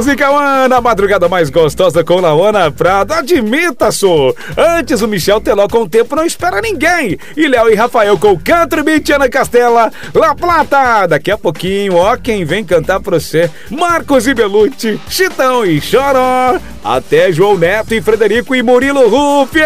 e Cauã, na madrugada mais gostosa com Lauana Prado. Admita-so! Antes o Michel Teló com o Tempo Não Espera Ninguém. E Léo e Rafael com o Country Beat, Ana Castela, La Plata. Daqui a pouquinho, ó, quem vem cantar pra você: Marcos e Belucci, Chitão e Choró. Até João Neto e Frederico e Murilo Ruff.